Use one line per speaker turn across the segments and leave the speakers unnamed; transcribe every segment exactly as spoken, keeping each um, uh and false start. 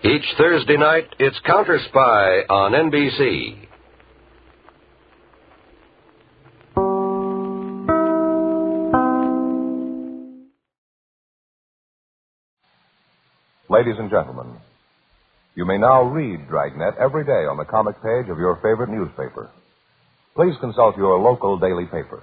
Each Thursday night, it's Counter Spy on N B C.
Ladies and gentlemen, you may now read Dragnet every day on the comic page of your favorite newspaper. Please consult your local daily paper.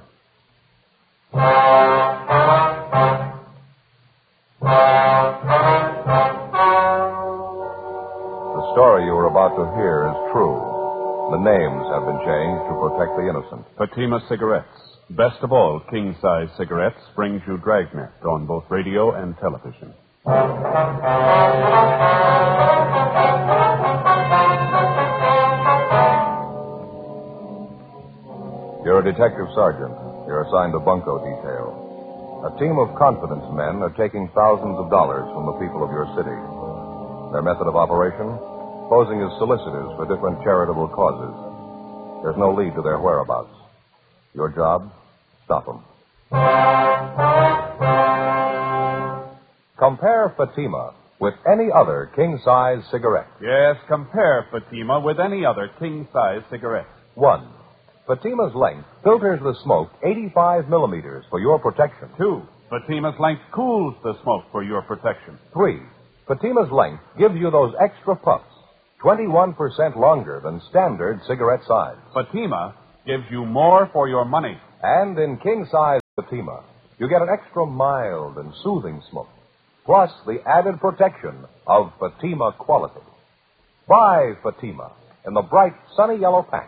The story you are about to hear is true. The names have been changed to protect the innocent.
Fatima Cigarettes, best of all king-size cigarettes, brings you Dragnet on both radio and television.
You're a detective sergeant. You're assigned to bunco detail. A team of confidence men are taking thousands of dollars from the people of your city. Their method of operation? Posing as solicitors for different charitable causes. There's no lead to their whereabouts. Your job? Stop them. Compare Fatima with any other king-size cigarette.
Yes, compare Fatima with any other king-size cigarette.
One, Fatima's length filters the smoke eighty-five millimeters for your protection.
Two, Fatima's length cools the smoke for your protection.
Three, Fatima's length gives you those extra puffs, twenty-one percent longer than standard cigarette size.
Fatima gives you more for your money.
And in king-size Fatima, you get an extra mild and soothing smoke, plus the added protection of Fatima quality. Buy Fatima in the bright, sunny yellow pack.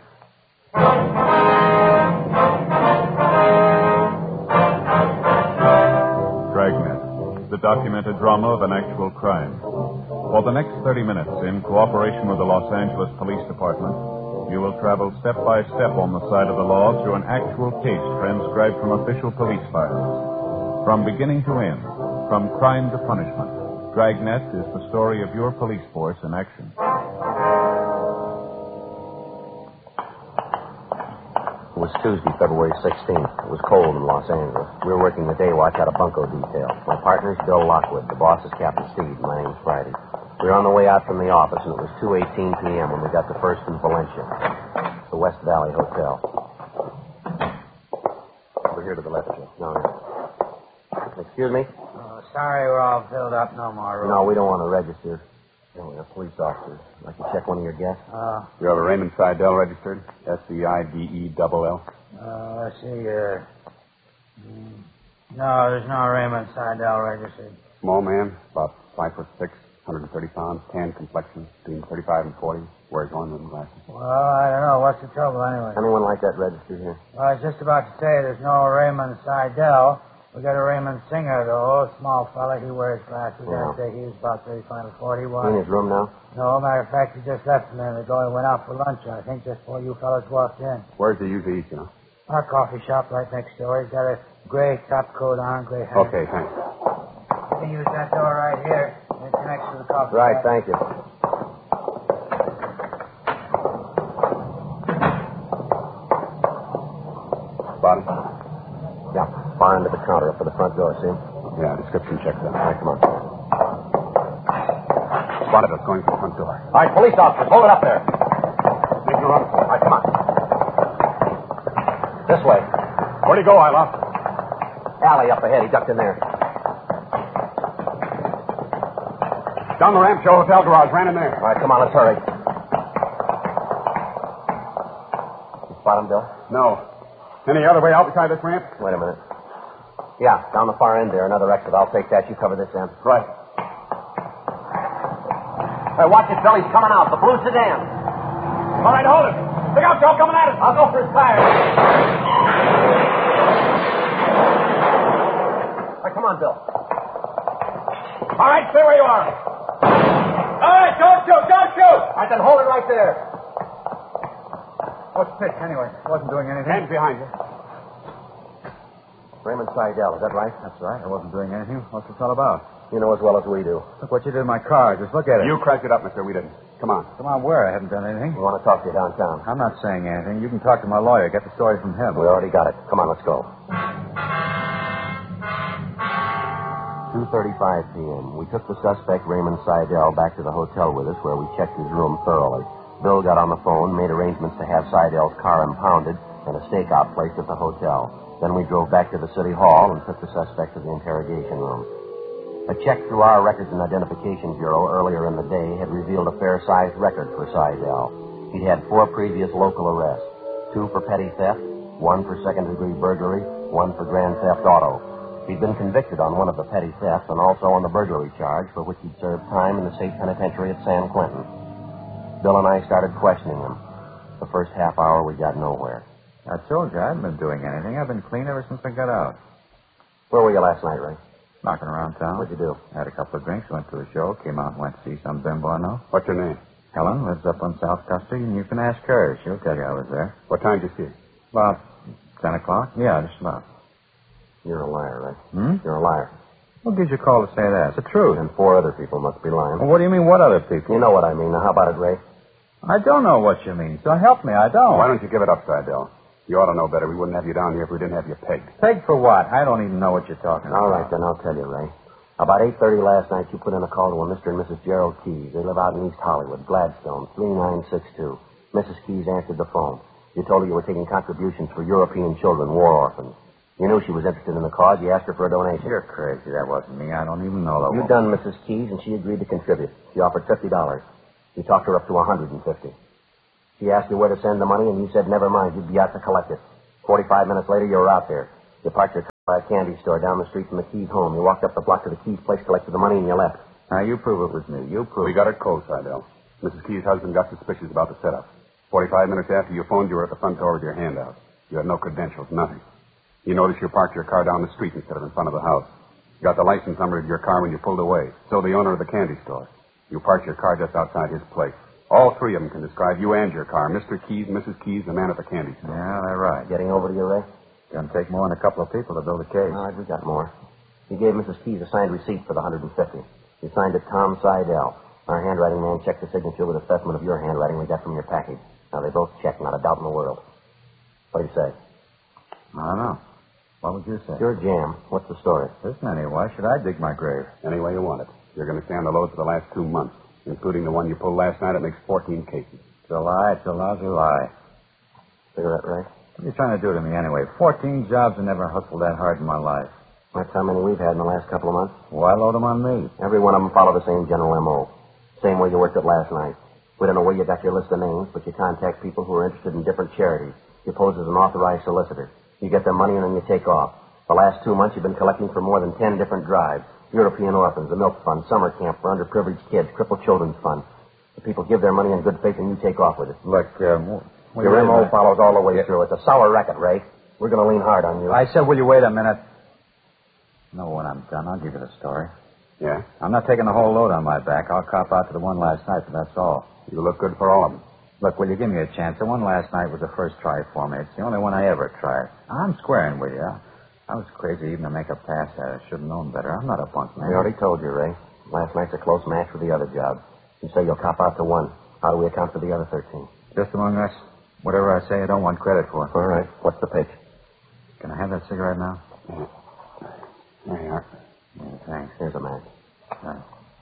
Dragnet, the documented drama of an actual crime. For the next thirty minutes, in cooperation with the Los Angeles Police Department, you will travel step by step on the side of the law through an actual case transcribed from official police files. From beginning to end, from crime to punishment, Dragnet is the story of your police force in action.
It was Tuesday, February sixteenth. It was cold in Los Angeles. We were working the day watch out of bunco detail. My partner's Bill Lockwood. The boss is Captain Steve. My name's Friday. We were on the way out from the office, and it was two eighteen p.m. when we got to First and Valencia, the West Valley Hotel. Over here to the left, Joe. No, no. Excuse me?
Oh, sorry we're all filled up. No more room.
No, we don't want to register. No, we're police officers. I'd like to check one of your guests.
Uh,
You have a Raymond Seidel registered? S E I D E L L.
uh, let's see, uh... mm, No, there's no Raymond Seidel registered.
Small man, about five foot six, one hundred thirty pounds, tan complexion, between thirty-five and forty, wears one-rim glasses.
Well, I don't know. What's the trouble anyway?
Anyone like that registered here?
Well, I was just about to say there's no Raymond Seidel. We got a Raymond Singer, though. Small fella. He wears glasses.
Yeah.
I'd say he was about thirty-five or forty.
In his room now?
No, matter of fact, he just left a minute ago. He went out for lunch, I think, just before you fellas walked in.
Where's he usually eat, you know?
Our coffee shop right next door. He's got a gray top coat on, gray hat.
Okay, thanks.
You can use that door right here. It connects to the coffee
Right,
shop.
thank you.
Bottom?
Yeah, far into the counter up to the front door, see?
Yeah, description checks out.
All right, come on.
Spotted us going for the front door.
All right, police officers, hold it up there.
Make your run for
All right, come on. This way.
Where'd he go? I lost him.
Alley up ahead. He ducked in there.
Down the ramp, Joe Hotel Garage. Ran in there.
All right, come on, let's hurry. You spot him, Bill?
No. Any other way out beside this ramp?
Wait a minute. Yeah, down the far end there, another exit. I'll take that. You cover this end.
Right.
Hey, watch it, Bill. He's coming out. The blue sedan.
All right, hold it. Look out, Joe, coming at us.
I'll go for his tires. All right, come on, Bill.
All right, stay where you are. All right, don't shoot, don't shoot.
All right, then hold it right there.
What's this, anyway? Wasn't doing anything.
Hands behind you.
Raymond Seidel, is that right?
That's right. I wasn't doing anything. What's this all about?
You know as well as we do.
Look what you did in my car. Just look at it.
You cracked it up, mister. We didn't. Come on.
Come on, where? I haven't done anything.
We want to talk to you downtown.
I'm not saying anything. You can talk to my lawyer. Get the story from him.
We already got it. Come on, let's go. two thirty-five p.m. We took the suspect, Raymond Seidel, back to the hotel with us, where we checked his room thoroughly. Bill got on the phone, made arrangements to have Seidel's car impounded and a stakeout placed at the hotel. Then we drove back to the city hall and took the suspect to the interrogation room. A check through our Records and Identification Bureau earlier in the day had revealed a fair-sized record for Seidel. He'd had four previous local arrests, two for petty theft, one for second-degree burglary, one for grand theft auto. He'd been convicted on one of the petty thefts and also on the burglary charge, for which he'd served time in the state penitentiary at San Quentin. Bill and I started questioning him. The first half hour, we got nowhere.
I told you I haven't been doing anything. I've been clean ever since I got out.
Where were you last night, Ray?
Knocking around town.
What'd you do?
Had a couple of drinks, went to a show, came out and went to see some bimbo I know.
What's your name?
Helen lives up on South Custer, and you can ask her. She'll tell you I was there.
What time did you see her?
About ten o'clock? Yeah, just about.
You're a liar, Ray.
Hmm?
You're a liar.
What gives you a call to say that? It's the truth.
And four other people must be lying.
Well, what do you mean, what other people?
You know what I mean. Now, how about it, Ray?
I don't know what you mean, so help me, I don't.
Why don't you give it up, Seidel? You ought to know better. We wouldn't have you down here if we didn't have you pegged.
Pegged for what? I don't even know what you're talking
All
about.
right, then I'll tell you, Ray. About eight thirty last night, you put in a call to a Mister and Missus Gerald Keys. They live out in East Hollywood, Gladstone, three nine six two. Missus Keys answered the phone. You told her you were taking contributions for European children, war orphans. You knew she was interested in the cause. You asked her for a donation.
You're crazy. That wasn't me. I don't even know that.
You done Missus Keys, and she agreed to contribute. She offered fifty dollars. You talked her up to one hundred fifty. She asked you where to send the money, and you said never mind. You'd be out to collect it. Forty-five minutes later, you were out there. You parked your car by a candy store down the street from the Keys' home. You walked up the block to the Keys' place, collected the money, and you left.
Now, you prove it was me. You prove
We got it cold, Seidel. Missus Key's husband got suspicious about the setup. Forty-five minutes after you phoned, you were at the front door with your hand out. You had no credentials, nothing. You noticed you parked your car down the street instead of in front of the house. You got the license number of your car when you pulled away. So the owner of the candy store. You parked your car just outside his place. All three of them can describe you and your car. Mister Keys, Missus Keys, the man at the candy store.
Yeah, they're right.
Getting over to you, Ray?
Gonna take more than a couple of people to build a case.
All right, we got more. You gave Missus Keys a signed receipt for the one hundred fifty. You signed it Tom Seidel. Our handwriting man checked the signature with a specimen of your handwriting we got from your package. Now, they both checked, not a doubt in the world. What do you say?
I don't know. What would you say?
It's your jam. What's the story?
Listen, anyway, why should I dig my grave?
Any way you want it. You're going to stay on the load for the last two months, including the one you pulled last night. It makes fourteen cases.
It's a lie. It's a lousy lie.
Cigarette, Ray?
What are you trying to do to me anyway? Fourteen jobs and never hustled that hard in my life.
That's how many we've had in the last couple of months.
Why load them on me?
Every one of them follow the same general M O. Same way you worked it last night. We don't know where you got your list of names, but you contact people who are interested in different charities. You pose as an authorized solicitor. You get their money and then you take off. The last two months you've been collecting for more than ten different drives. European Orphans, the Milk Fund, Summer Camp for Underprivileged Kids, Crippled Children's Fund. The people give their money in good faith and you take off with it.
Look, um,
your M O follows all the way through. It's a sour racket, Ray. We're going to lean hard on you.
I said, will you wait a minute? No, when I'm done, I'll give you the story.
Yeah?
I'm not taking the whole load on my back. I'll cop out to the one last night, but that's all.
You look good for all of them.
Look, will you give me a chance? The one last night was the first try for me. It's the only one I ever tried. I'm squaring with you. I was crazy even to make a pass at it. I should have known better. I'm not a punk man.
We already told you, Ray. Last night's a close match with the other job. You say you'll cop out to one. How do we account for the other thirteen?
Just among us, whatever I say, I don't want credit for.
All right. What's the pitch?
Can I have that cigarette now?
Yeah. There you are.
Yeah, thanks.
Here's a match.
Thanks.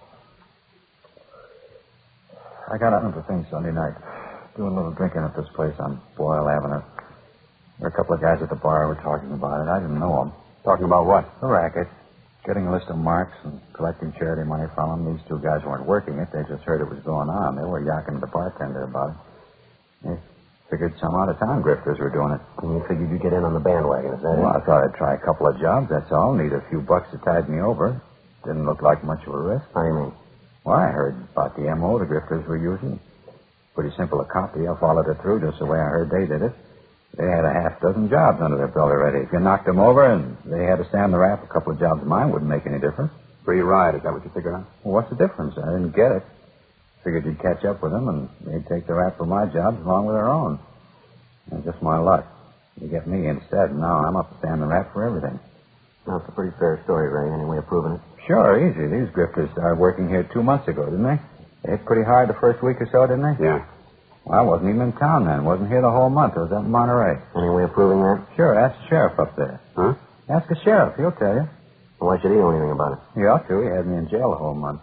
I got out into things Sunday night. Doing a little drinking at this place on Boyle Avenue. There were a couple of guys at the bar who were talking about it. I didn't know them.
Talking about what?
The racket. Getting a list of marks and collecting charity money from them. These two guys weren't working it. They just heard it was going on. They were yakking to the bartender about it. They figured some out-of-town grifters were doing it.
And you figured you'd get in on the bandwagon, is that
Well,
it?
I thought I'd try a couple of jobs, that's all. Need a few bucks to tide me over. Didn't look like much of a risk.
How do you mean?
Well, I heard about the M O the grifters were using. Pretty simple a copy. I followed it through just the way I heard they did it. They had a half dozen jobs under their belt already. If you knocked them over and they had to stand the rap, a couple of jobs of mine wouldn't make any difference.
Free ride, is that what you figured out?
Well, what's the difference? I didn't get it. Figured you'd catch up with them and they'd take the rap for my jobs along with their own. And just my luck. You get me instead, and now I'm up to stand the rap for everything.
That's a pretty fair story, Ray. Any way of proving it?
Sure, easy. These grifters started working here two months ago, didn't they? They hit pretty hard the first week or so, didn't they?
Yeah.
Well, I wasn't even in town then. Wasn't here the whole month. I was up in Monterey.
Any way of proving that?
Sure, ask the sheriff up there.
Huh?
Ask the sheriff. He'll tell you.
Why should he know anything about it?
He ought to. He had me in jail the whole month.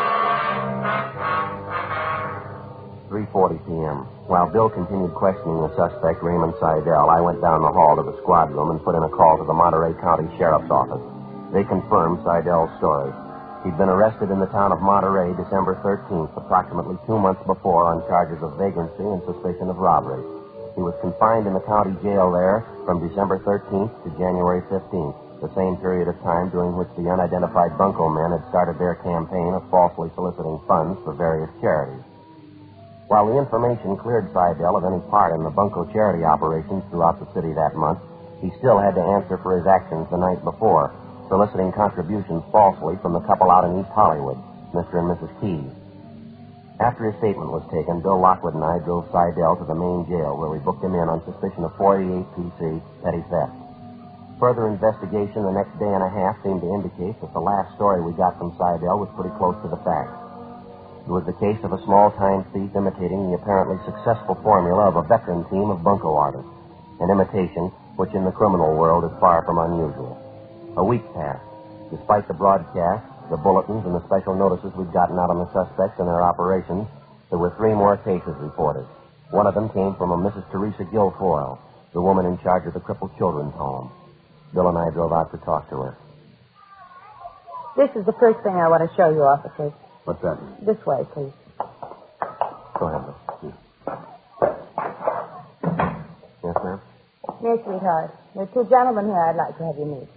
three forty p.m. While Bill continued questioning the suspect, Raymond Seidel, I went down the hall to the squad room and put in a call to the Monterey County Sheriff's Office. They confirmed Seidel's story. He'd been arrested in the town of Monterey December thirteenth, approximately two months before, on charges of vagrancy and suspicion of robbery. He was confined in the county jail there from December thirteenth to January fifteenth, the same period of time during which the unidentified bunco men had started their campaign of falsely soliciting funds for various charities. While the information cleared Seidel of any part in the bunco charity operations throughout the city that month, he still had to answer for his actions the night before, soliciting contributions falsely from the couple out in East Hollywood, Mister and Missus Keys. After his statement was taken, Bill Lockwood and I drove Seidel to the main jail, where we booked him in on suspicion of forty-eight P C petty theft. Further investigation the next day and a half seemed to indicate that the last story we got from Seidel was pretty close to the facts. It was the case of a small-time thief imitating the apparently successful formula of a veteran team of bunco artists, an imitation which in the criminal world is far from unusual. A week passed. Despite the broadcasts, the bulletins, and the special notices we'd gotten out on the suspects and their operations, there were three more cases reported. One of them came from a Missus Teresa Guilfoyle, the woman in charge of the crippled children's home. Bill and I drove out to talk to her.
This is the first thing I want to show you, officers.
What's that?
This way, please.
Go ahead, Bill. Yes, ma'am?
Here, sweetheart. There are two gentlemen here I'd like to have you meet.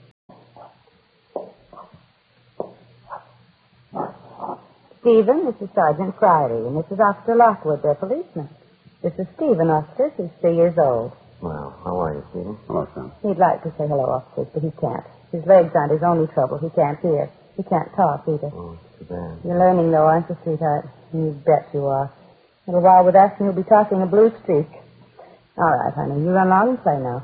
Stephen, this is Sergeant Friday, and this is Officer Lockwood, their policeman. This is Stephen, officer. He's three years old.
Well, how are you, Stephen?
Hello, son.
He'd like to say hello, officers, but he can't. His legs aren't his only trouble. He can't hear. He can't talk either.
Oh, too bad.
You're learning, though, aren't you, sweetheart? You bet you are. A little while with us, and you'll be talking a blue streak. All right, honey. You run along and play now.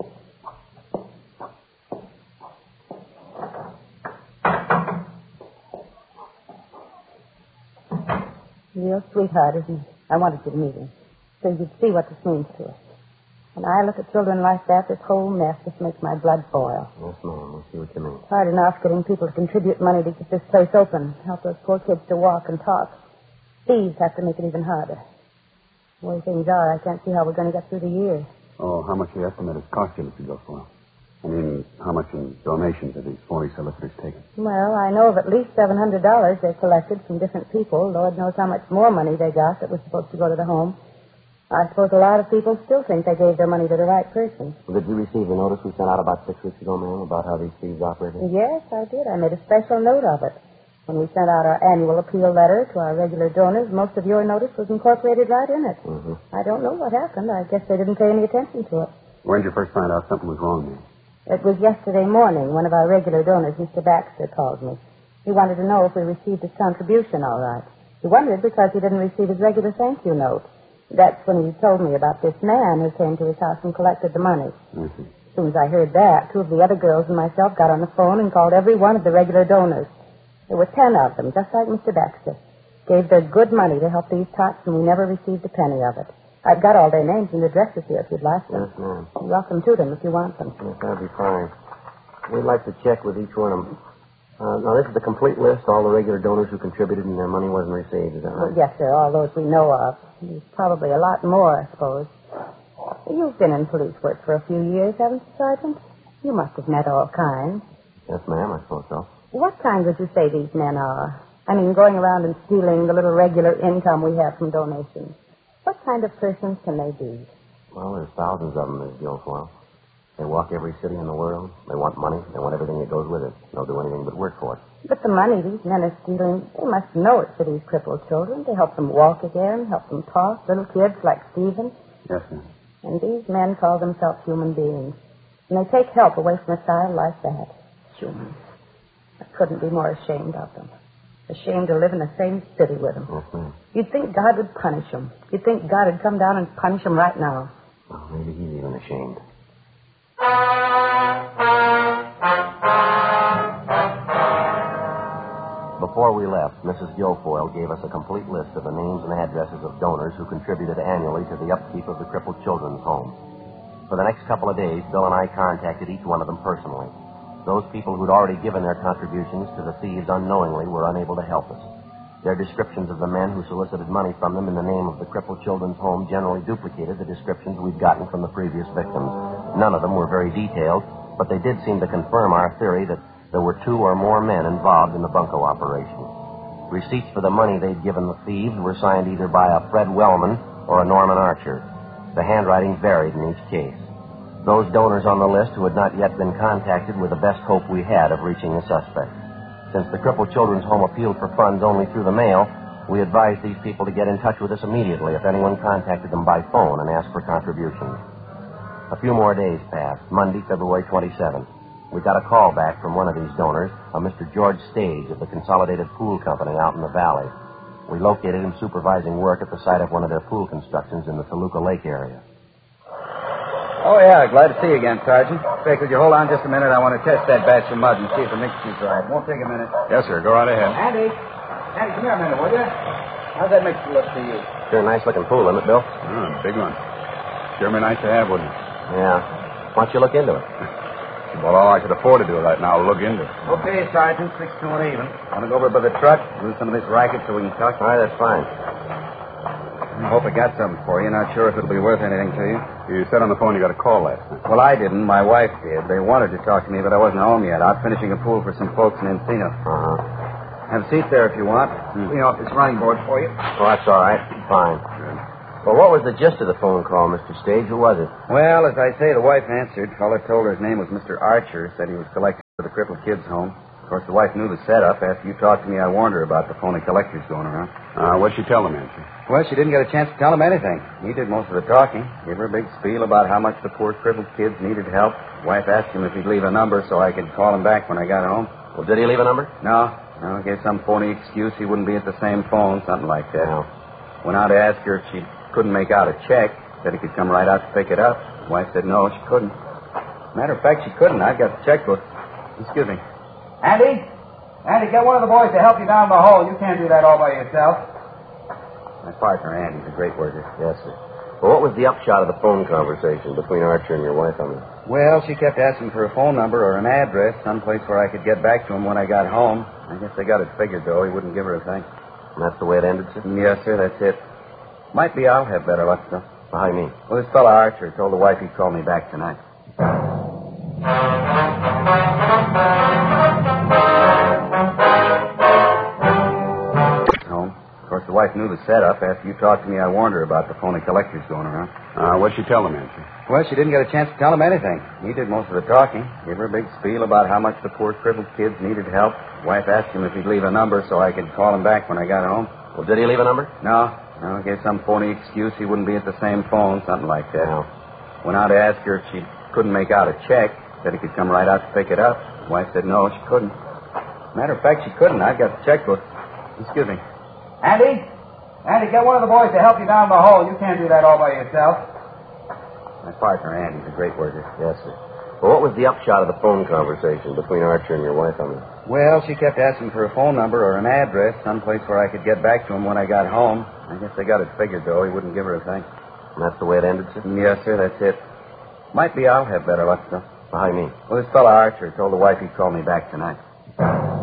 Real sweetheart, isn't he? I wanted you to meet him, so you'd see what this means to us. When I look at children like that, this whole mess just makes my blood boil.
Yes, ma'am. I see what you mean.
Hard enough getting people to contribute money to get this place open, help those poor kids to walk and talk. Thieves have to make it even harder. The way things are, I can't see how we're going to get through the year.
Oh, how much do you estimate it's cost you, Mister Guilfoyle? I mean, how much in donations have these forty solicitors taken?
Well, I know of at least seven hundred dollars they've collected from different people. Lord knows how much more money they got that was supposed to go to the home. I suppose a lot of people still think they gave their money to the right person.
Well, did you receive the notice we sent out about six weeks ago, ma'am, about how these thieves operated?
Yes, I did. I made a special note of it. When we sent out our annual appeal letter to our regular donors, most of your notice was incorporated right in it.
Mm-hmm.
I don't know what happened. I guess they didn't pay any attention to it.
When did you first find out something was wrong, ma'am?
It was yesterday morning. One of our regular donors, Mister Baxter, called me. He wanted to know if we received his contribution all right. He wondered because he didn't receive his regular thank you note. That's when he told me about this man who came to his house and collected the money.
Mm-hmm.
As soon as I heard that, two of the other girls and myself got on the phone and called every one of the regular donors. There were ten of them, just like Mister Baxter. Gave their good money to help these tots, and we never received a penny of it. I've got all their names and addresses here if you'd like them.
Yes, ma'am.
You're welcome to them if you want them.
Yes, that'd be fine. We'd like to check with each one of them. Uh, now, this is the complete list, all the regular donors who contributed and their money wasn't received. Is that right?
Well, yes, sir, all those we know of. There's probably a lot more, I suppose. You've been in police work for a few years, haven't you, Sergeant? You must have met all kinds.
Yes, ma'am, I suppose so.
What kind would you say these men are? I mean, going around and stealing the little regular income we have from donations. What kind of persons can they be?
Well, there's thousands of them, Miss Guilfoyle. They walk every city in the world. They want money. They want everything that goes with it. They'll do anything but work for it.
But the money these men are stealing, they must know it's for these crippled children. They help them walk again, help them talk, little kids like Stephen.
Yes, ma'am.
And these men call themselves human beings. And they take help away from a child like that. Humans. I couldn't be more ashamed of them. Ashamed to live in the same city with them.
Yes, ma'am.
You'd think God would punish them. You'd think God would come down and punish them right now.
Well, maybe he's even ashamed. Before we left, Missus Guilfoyle gave us a complete list of the names and addresses of donors who contributed annually to the upkeep of the crippled children's home. For the next couple of days, Bill and I contacted each one of them personally. Those people who'd already given their contributions to the thieves unknowingly were unable to help us. Their descriptions of the men who solicited money from them in the name of the Crippled Children's Home generally duplicated the descriptions we'd gotten from the previous victims. None of them were very detailed, but they did seem to confirm our theory that there were two or more men involved in the bunco operation. Receipts for the money they'd given the thieves were signed either by a Fred Wellman or a Norman Archer. The handwriting varied in each case. Those donors on the list who had not yet been contacted were the best hope we had of reaching the suspect. Since the Crippled Children's Home appealed for funds only through the mail, we advised these people to get in touch with us immediately if anyone contacted them by phone and asked for contributions. A few more days passed. Monday, February twenty-seventh. We got a call back from one of these donors, a Mister George Stage of the Consolidated Pool Company out in the valley. We located him supervising work at the site of one of their pool constructions in the Toluca Lake area.
Oh, yeah, glad to see you again, Sergeant. Say, could you hold on just a minute? I want to test that batch of mud and see if the mixture's right. Won't take a minute.
Yes, sir. Go right ahead.
Andy. Andy, come here a minute, will you? How's that mixture look to you?
Sure a nice-looking pool, isn't it, Bill?
Oh, big one. Sure be nice to have, wouldn't it?
Yeah. Why don't you look into it?
Well, all I could afford to do right now, look into it.
Okay, Sergeant, six to an even. Want to go over by the truck, do some of this racket so we can talk?
All right, that's fine.
I hope I got something for you. Not sure if it'll be worth anything to you.
You said on the phone you got a call last night.
Well, I didn't. My wife did. They wanted to talk to me, but I wasn't home yet. Out finishing a pool for some folks in Encino.
Uh-huh.
Have a seat there if you want.
Hmm.
Clean off this running board for you.
Well, that's all right. Fine. Well, what was the gist of the phone call, Mister Stage? Who was it?
Well, as I say, the wife answered. Fellow told her his name was Mister Archer. Said he was collecting for the Crippled Kids Home. Of course, the wife knew the setup. After you talked to me, I warned her about the phony collectors going around.
Uh, what'd she tell him, Nancy?
Well, she didn't get a chance to tell him anything. He did most of the talking. Gave her a big spiel about how much the poor crippled kids needed help. The wife asked him if he'd leave a number so I could call him back when I got home.
Well, did he leave a number?
No. No, he gave some phony excuse he wouldn't be at the same phone, something like that.
No.
Went out to ask her if she couldn't make out a check. Said he could come right out to pick it up. The wife said no, she couldn't. Matter of fact, she couldn't. I've got the checkbook. Excuse me. Andy? Andy, get one of the boys to help you down the hole. You can't do that all by yourself. My partner, Andy's a great worker.
Yes, sir. Well, what was the upshot of the phone conversation between Archer and your wife on this?
Well, she kept asking for a phone number or an address, someplace where I could get back to him when I got home. I guess they got it figured, though. He wouldn't give her a thing.
And that's the way it ended, sir?
Yes, sir, that's it. Might be I'll have better luck, though.
Well, how do you mean?
Well, this fellow Archer told the wife he'd call me back tonight. Home. Of course, the wife knew the setup. After you talked to me, I warned her about the phony collectors going around.
Uh, what'd she tell him, Nancy?
Well, she didn't get a chance to tell him anything. He did most of the talking. Gave her a big spiel about how much the poor crippled kids needed help. The wife asked him if he'd leave a number so I could call him back when I got home.
Well, did he leave a number?
No. No, he gave some phony excuse he wouldn't be at the same phone, something like that.
No.
Went out to ask her if she couldn't make out a check. Said he could come right out to pick it up. The wife said no, she couldn't. Matter of fact, she couldn't. I've got the checkbook. Excuse me. Andy? Andy, get one of the boys to help you down the hole. You can't do that all by yourself. My partner, Andy's a great worker.
Yes, sir. Well, what was the upshot of the phone conversation between Archer and your wife on this?
Well, she kept asking for a phone number or an address, someplace where I could get back to him when I got home. I guess they got it figured, though. He wouldn't give her a thing.
And that's the way it ended, sir?
Yes, sir, that's it. Might be I'll have better luck, though.
Well, how do you mean?
Well, this fellow Archer told the wife he'd call me back tonight.